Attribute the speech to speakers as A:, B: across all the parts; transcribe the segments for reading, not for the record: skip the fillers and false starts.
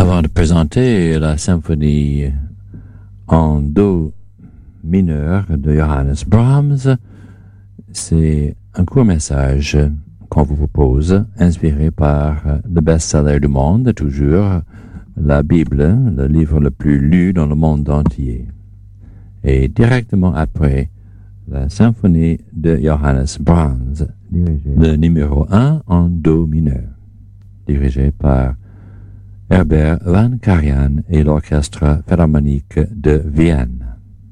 A: Avant de présenter la symphonie en do mineur de Johannes Brahms, c'est un court message qu'on vous propose, inspiré par le best-seller du monde, toujours la Bible, le livre le plus lu dans le monde entier. Et directement après, la symphonie de Johannes Brahms, le numéro 1 en do mineur, dirigé par Herbert van Karajan et l'Orchestre Philharmonique de Vienne.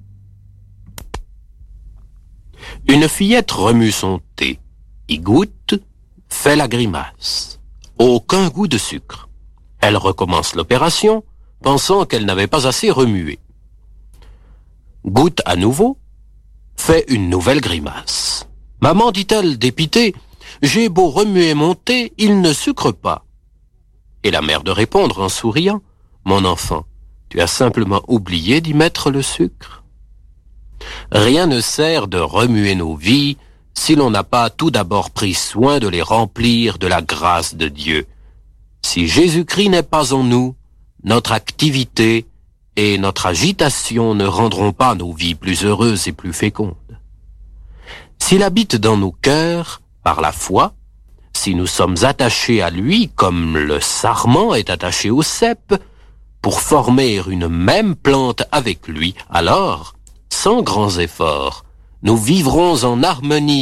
B: Une fillette remue son thé, y goûte, fait la grimace. Aucun goût de sucre. Elle recommence l'opération, pensant qu'elle n'avait pas assez remué. Goûte à nouveau, fait une nouvelle grimace. Maman, dit-elle dépitée, j'ai beau remuer mon thé, il ne sucre pas. Et la mère de répondre en souriant, mon enfant, tu as simplement oublié d'y mettre le sucre. Rien ne sert de remuer nos vies si l'on n'a pas tout d'abord pris soin de les remplir de la grâce de Dieu. Si Jésus-Christ n'est pas en nous, notre activité et notre agitation ne rendront pas nos vies plus heureuses et plus fécondes. S'il habite dans nos cœurs, par la foi, si nous sommes attachés à lui comme le sarment est attaché au cep, pour former une même plante avec lui, alors, sans grands efforts, nous vivrons en harmonie